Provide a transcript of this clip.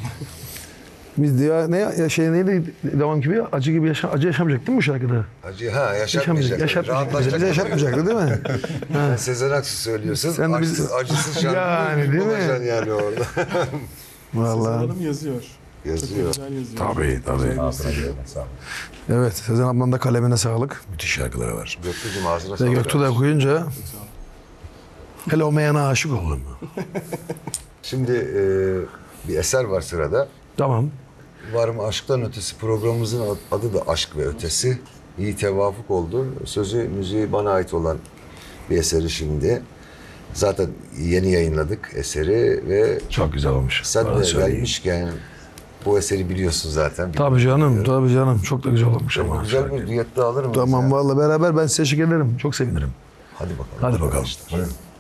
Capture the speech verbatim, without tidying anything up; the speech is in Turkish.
Biz diye ne ya şey neydi devam gibi acı gibi yaşa, acı yaşamayacak değil mi bu şarkıda? Acı ha Yaşamayacak. yaşatmayacak. Yaşatmayacak. Bize, Rahatlatacak. bize yaşatmayacaktı değil mi? Ha. Sezen Aksu söylüyorsun. Sen de biz- acısız, acısız şarkı Yani, değil mi? bulacaksın yani orada. Vallahi. Hanım yazıyor. Yazıyor. Çok güzel yazıyor. Tabii tabii. Ağzına göre sağ ol. Evet Sezen ablanın da kalemine sağlık. Müthiş şarkıları var. Göktürk'üm ağzına Ve sağlık. Göktuğ da okuyunca hele o meyana aşık oldum. Şimdi e, bir eser var sırada. Tamam. Var mı Aşktan Ötesi programımızın adı da Aşk ve Ötesi. İyi tevafuk oldu. Sözü, müziği bana ait olan bir eseri şimdi. Zaten yeni yayınladık eseri ve Çok güzel olmuş. sen Bana de söyleyin. gelmişken bu eseri biliyorsun zaten. Tabii canım, tabii canım. Çok da güzel olmuş ama. Güzel bir düet de alır mıyız Tamam ya? vallahi beraber ben size eşlik ederim. Çok sevinirim. Hadi bakalım. Hadi bakalım. arkadaşlar. Buyurun.